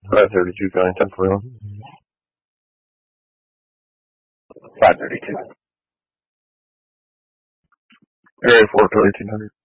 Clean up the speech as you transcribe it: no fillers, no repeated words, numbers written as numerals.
532 County 1041. 532. Area 4 to 1800.